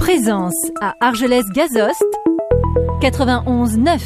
Présence à Argelès-Gazost, 91.9.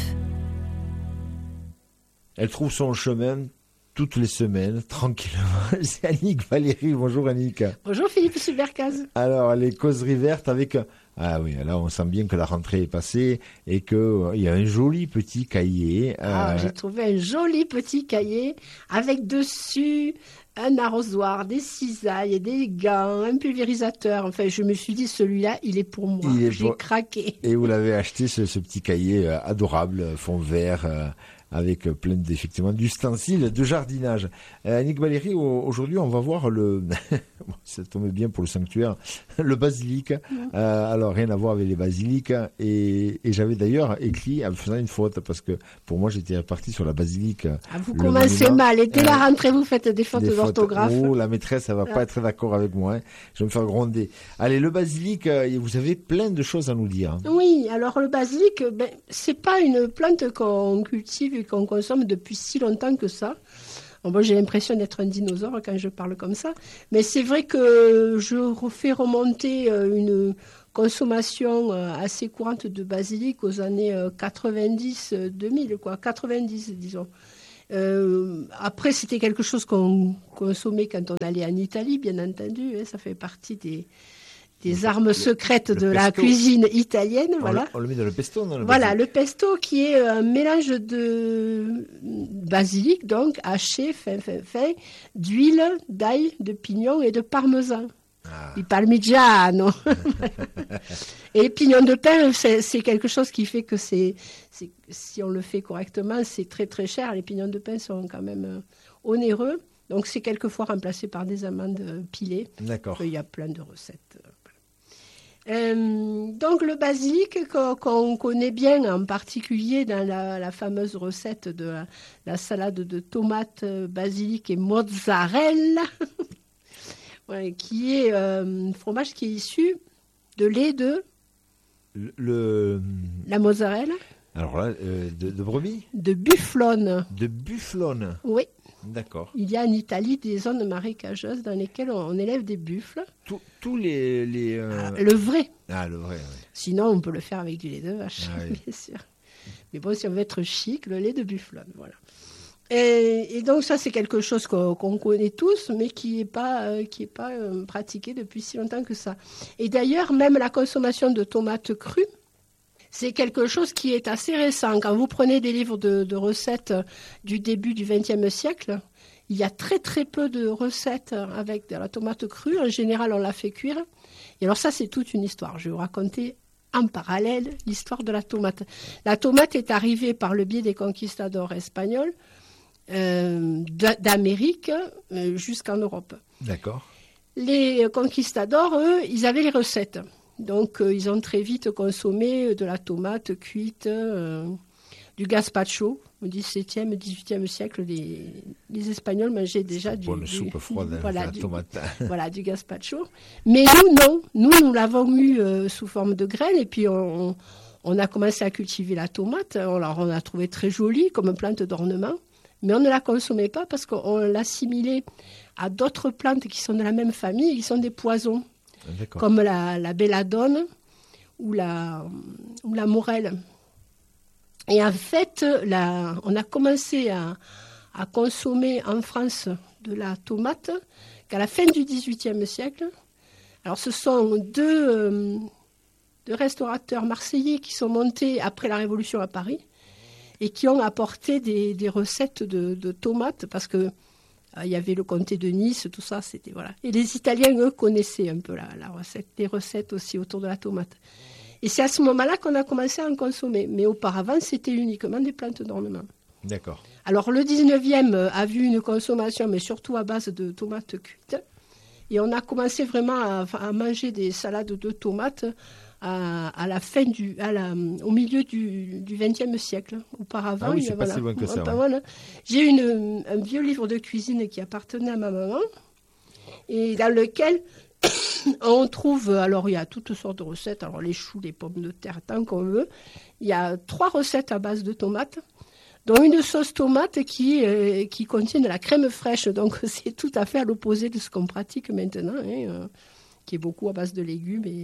Elle trouve son chemin toutes les semaines, tranquillement. C'est Annick Valéry. Bonjour Annick. Bonjour Philippe Supercaz. Alors, les causeries vertes avec... Ah oui, là on sent bien que la rentrée est passée et qu'il y a un joli petit cahier. J'ai trouvé un joli petit cahier avec dessus un arrosoir, des cisailles, des gants, un pulvérisateur. Enfin, je me suis dit, celui-là, il est pour moi. J'ai craqué. Et vous l'avez acheté, ce petit cahier adorable, fond vert... avec plein effectivement d'ustensiles de jardinage. Annick Valéry, aujourd'hui on va voir ça tombe bien pour le sanctuaire, le basilic. Alors rien à voir avec les basiliques. Et j'avais d'ailleurs écrit en faisant une faute, parce que pour moi j'étais parti sur la basilique. Vous commencez mal, et dès la rentrée vous faites des fautes d'orthographe. Oh, la maîtresse elle va pas être d'accord avec moi, hein. Je vais me faire gronder. Allez, le basilic, vous avez plein de choses à nous dire. Oui, alors le basilic, c'est pas une plante qu'on cultive et qu'on consomme depuis si longtemps que ça. Bon, j'ai l'impression d'être un dinosaure quand je parle comme ça, mais c'est vrai que je fais remonter une consommation assez courante de basilic aux années 90-2000, 90 disons. Après, c'était quelque chose qu'on consommait quand on allait en Italie, bien entendu, hein, ça fait partie des armes secrètes de la cuisine italienne. On le met dans le pesto, non? Le pesto qui est un mélange de basilic, donc haché, fin, d'huile, d'ail, de pignon et de parmesan. Il parmigiano. Et les pignons de pain, c'est quelque chose qui fait que si on le fait correctement, c'est très très cher. Les pignons de pain sont quand même onéreux. Donc c'est quelquefois remplacé par des amandes pilées. D'accord. Il y a plein de recettes. Donc le basilic qu'on connaît bien, en particulier dans la fameuse recette de la salade de tomates, basilic et mozzarella, qui est un fromage qui est issu de lait de la mozzarella. Alors là, de brebis? De bufflone. De bufflone. Oui. D'accord. Il y a en Italie des zones marécageuses dans lesquelles on élève des buffles. Tous les le vrai. Ah, le vrai, oui. Sinon, on peut le faire avec du lait de vache, oui. bien sûr. Mais bon, si on veut être chic, le lait de bufflone, voilà. Et donc ça, c'est quelque chose qu'on connaît tous, mais qui n'est pas pratiqué depuis si longtemps que ça. Et d'ailleurs, même la consommation de tomates crues, c'est quelque chose qui est assez récent. Quand vous prenez des livres de recettes du début du XXe siècle, il y a très très peu de recettes avec de la tomate crue. En général, on la fait cuire. Et alors ça, c'est toute une histoire. Je vais vous raconter en parallèle l'histoire de la tomate. La tomate est arrivée par le biais des conquistadors espagnols d'Amérique jusqu'en Europe. D'accord. Les conquistadors, eux, ils avaient les recettes. Donc, ils ont très vite consommé de la tomate cuite, du gazpacho. Au XVIIe, XVIIIe siècle, les Espagnols mangeaient déjà bonne soupe froide avec la tomate. Voilà, du gazpacho. Mais nous, non. Nous l'avons eu sous forme de graines. Et puis, on a commencé à cultiver la tomate. Alors, on l'a trouvée très jolie comme plante d'ornement. Mais on ne la consommait pas parce qu'on l'assimilait à d'autres plantes qui sont de la même famille et qui sont des poisons. D'accord. Comme la belladone ou la morelle. Et en fait, on a commencé à consommer en France de la tomate qu'à la fin du XVIIIe siècle. Alors, ce sont deux restaurateurs marseillais qui sont montés après la Révolution à Paris et qui ont apporté des recettes de tomates parce que il y avait le comté de Nice, tout ça, c'était voilà. Et les Italiens, eux, connaissaient un peu la recette, les recettes aussi autour de la tomate. Et c'est à ce moment-là qu'on a commencé à en consommer. Mais auparavant, c'était uniquement des plantes d'ornement. D'accord. Alors, le 19e a vu une consommation, mais surtout à base de tomates cuites. Et on a commencé vraiment à manger des salades de tomates à la fin au milieu du XXe siècle. Auparavant, ah oui, c'est pas si loin que ça. Voilà. J'ai un vieux livre de cuisine qui appartenait à ma maman et dans lequel on trouve, alors il y a toutes sortes de recettes, alors les choux, les pommes de terre, tant qu'on veut. Il y a 3 recettes à base de tomates, dont une sauce tomate qui contient de la crème fraîche. Donc c'est tout à fait à l'opposé de ce qu'on pratique maintenant, qui est beaucoup à base de légumes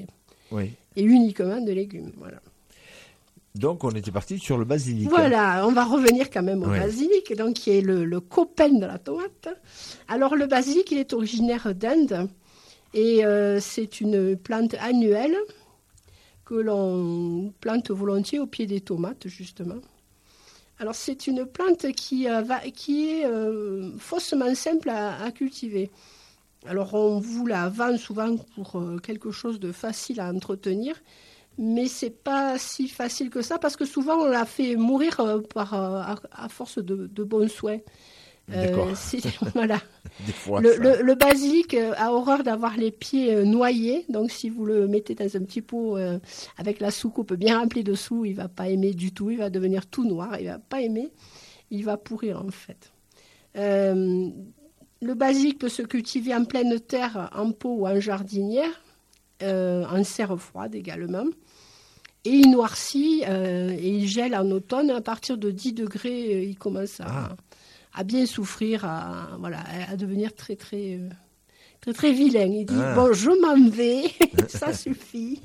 Oui. et uniquement de légumes. Voilà. Donc, on était parti sur le basilic. Voilà, on va revenir quand même au Ouais. basilic, donc qui est le copain de la tomate. Alors le basilic, il est originaire d'Inde et c'est une plante annuelle que l'on plante volontiers au pied des tomates, justement. Alors c'est une plante qui est faussement simple à cultiver. Alors on vous la vend souvent pour quelque chose de facile à entretenir, mais c'est pas si facile que ça parce que souvent on la fait mourir à force de bons soins. D'accord. Voilà. Des fois, Le basilic a horreur d'avoir les pieds noyés, donc si vous le mettez dans un petit pot avec la soucoupe bien remplie dessous, il va pas aimer du tout, il va devenir tout noir, il va pas aimer, il va pourrir en fait. Le basilic peut se cultiver en pleine terre, en pot ou en jardinière, en serre froide également. Et il noircit et il gèle en automne. À partir de 10 degrés, il commence à bien souffrir, à devenir très, très, très, très vilain. Il dit, bon, je m'en vais, ça suffit.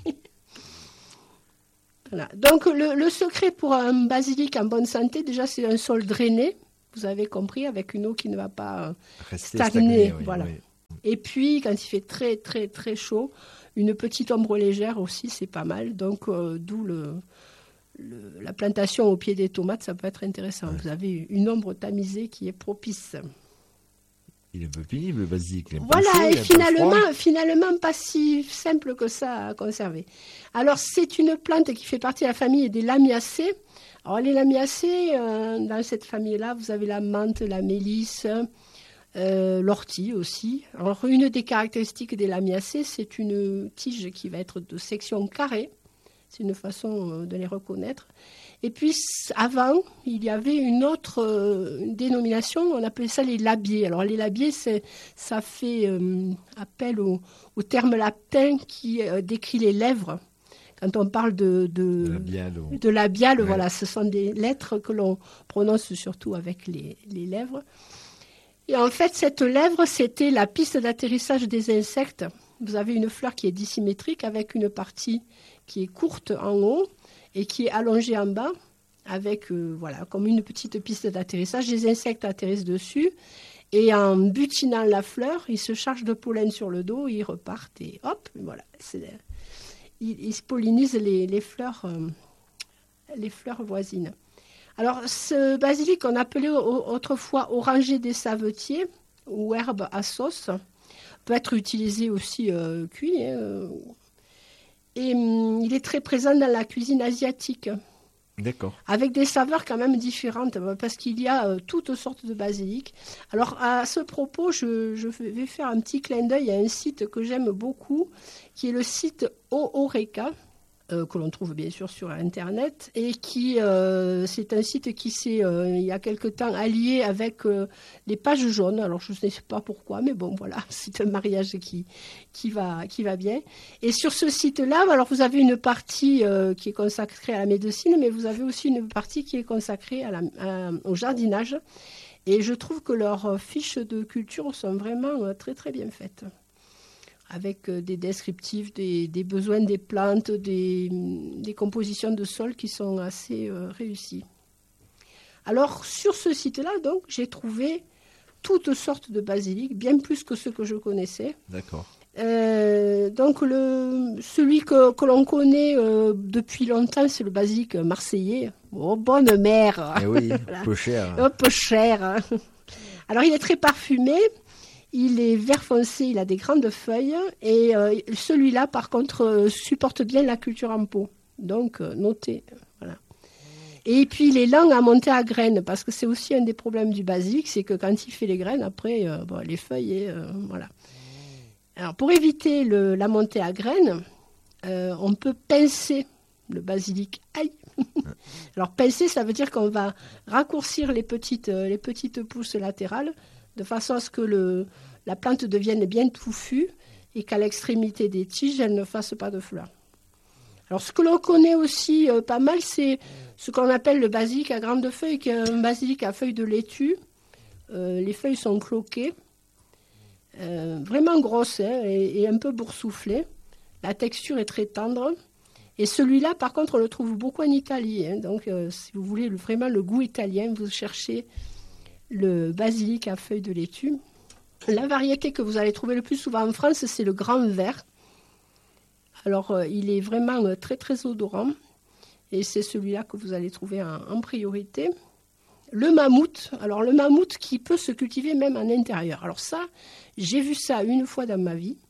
Voilà. Donc, le secret pour un basilic en bonne santé, déjà, c'est un sol drainé, vous avez compris, avec une eau qui ne va pas stagner. Oui, voilà. Oui. Et puis, quand il fait très, très, très chaud, une petite ombre légère aussi, c'est pas mal. Donc, d'où la plantation au pied des tomates, ça peut être intéressant. Ouais. Vous avez une ombre tamisée qui est propice. Il est un peu pénible, le basilic. Voilà, et finalement, pas si simple que ça à conserver. Alors, c'est une plante qui fait partie de la famille des lamiacées. Alors, les lamiacées, dans cette famille-là, vous avez la menthe, la mélisse, l'ortie aussi. Alors, une des caractéristiques des lamiacées, c'est une tige qui va être de section carrée. C'est une façon de les reconnaître. Et puis, avant, il y avait une autre dénomination, on appelait ça les labiers. Alors, les labiers, ça fait appel au terme latin qui décrit les lèvres. Quand on parle de labial, ouais. Voilà, ce sont des lettres que l'on prononce surtout avec les lèvres. Et en fait, cette lèvre, c'était la piste d'atterrissage des insectes. Vous avez une fleur qui est dissymétrique avec une partie qui est courte en haut et qui est allongée en bas avec comme une petite piste d'atterrissage. Les insectes atterrissent dessus et en butinant la fleur, ils se chargent de pollen sur le dos, ils repartent et hop, voilà. Ils pollinisent les fleurs voisines. Alors, ce basilic, on appelait autrefois oranger des savetiers ou herbe à sauce, peut être utilisé aussi cuit. Et il est très présent dans la cuisine asiatique. D'accord. Avec des saveurs quand même différentes, parce qu'il y a toutes sortes de basilic. Alors, à ce propos, je vais faire un petit clin d'œil à un site que j'aime beaucoup, qui est le site Ooreka, que l'on trouve bien sûr sur Internet, et c'est un site qui s'est, il y a quelque temps, allié avec les pages jaunes. Alors, je ne sais pas pourquoi, mais bon, voilà, c'est un mariage qui va bien. Et sur ce site-là, alors vous avez une partie qui est consacrée à la médecine, mais vous avez aussi une partie qui est consacrée au jardinage. Et je trouve que leurs fiches de culture sont vraiment très, très bien faites, avec des descriptifs des besoins des plantes, des compositions de sol qui sont assez réussies. Alors, sur ce site-là, donc, j'ai trouvé toutes sortes de basilic, bien plus que ceux que je connaissais. D'accord. Donc, celui que l'on connaît depuis longtemps, c'est le basilic marseillais. Oh, bonne mère. Eh oui, voilà. Peu cher. Oh, peu cher. Alors, il est très parfumé. Il est vert foncé, il a des grandes feuilles et celui-là, par contre, supporte bien la culture en pot. Donc, notez. Voilà. Et puis, il est lent à monter à graines parce que c'est aussi un des problèmes du basilic, c'est que quand il fait les graines, après, les feuilles, voilà. Alors, pour éviter la montée à graines, on peut pincer le basilic. Aïe. Alors, pincer, ça veut dire qu'on va raccourcir les petites pousses latérales de façon à ce que la plante devienne bien touffue et qu'à l'extrémité des tiges, elle ne fasse pas de fleurs. Alors, ce que l'on connaît aussi pas mal, c'est ce qu'on appelle le basilic à grandes feuilles, qui est un basilic à feuilles de laitue. Les feuilles sont cloquées, vraiment grosses et un peu boursouflées. La texture est très tendre. Et celui-là, par contre, on le trouve beaucoup en Italie. Hein. Donc, si vous voulez vraiment le goût italien, vous cherchez le basilic à feuilles de laitue. La variété que vous allez trouver le plus souvent en France, c'est le grand vert. Alors, il est vraiment très, très odorant. Et c'est celui-là que vous allez trouver en priorité. Le mammouth. Alors, le mammouth qui peut se cultiver même en intérieur. Alors ça, j'ai vu ça une fois dans ma vie.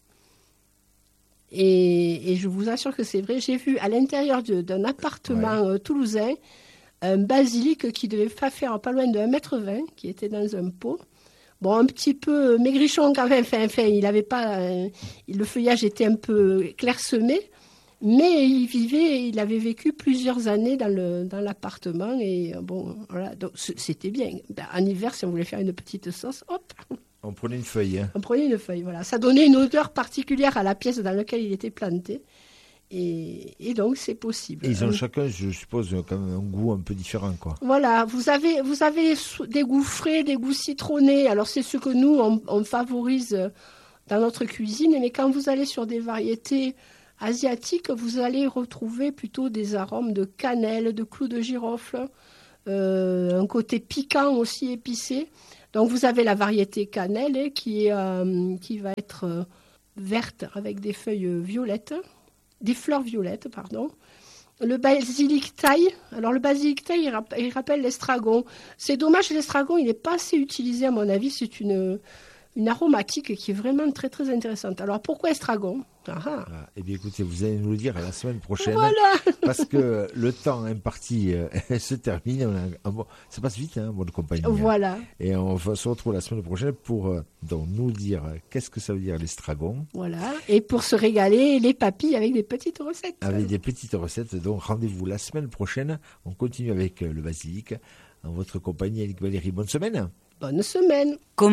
Et je vous assure que c'est vrai. J'ai vu à l'intérieur d'un appartement toulousain un basilic qui devait faire pas loin de 1,20 m, qui était dans un pot. Bon, un petit peu maigrichon quand même. Enfin, il avait pas. Le feuillage était un peu clairsemé, mais il avait vécu plusieurs années dans l'appartement et bon, voilà. Donc c'était bien. En hiver, si on voulait faire une petite sauce, hop. On prenait une feuille. Hein. On prenait une feuille, voilà. Ça donnait une odeur particulière à la pièce dans laquelle il était planté. Et donc, c'est possible. Et ils ont chacun, je suppose, quand même un goût un peu différent, quoi. Voilà, vous avez des goûts frais, des goûts citronnés. Alors, c'est ce que nous, on favorise dans notre cuisine. Mais quand vous allez sur des variétés asiatiques, vous allez retrouver plutôt des arômes de cannelle, de clous de girofle, un côté piquant aussi épicé. Donc, vous avez la variété cannelle qui va être verte avec des feuilles violettes. Des fleurs violettes, pardon. Le basilic thaï. Alors, le basilic thaï, il rappelle l'estragon. C'est dommage, l'estragon, il n'est pas assez utilisé, à mon avis. C'est une aromatique qui est vraiment très, très intéressante. Alors, pourquoi estragon ? Eh bien, écoutez, vous allez nous le dire la semaine prochaine. Voilà. Parce que le temps imparti se termine. Ça passe vite, hein, bonne compagnie. Voilà. Et on va se retrouver la semaine prochaine pour donc, nous dire qu'est-ce que ça veut dire l'estragon. Voilà. Et pour se régaler, les papilles avec des petites recettes. Avec des petites recettes. Donc, rendez-vous la semaine prochaine. On continue avec le basilic. En votre compagnie, Annick Valéry. Bonne semaine. Bonne semaine.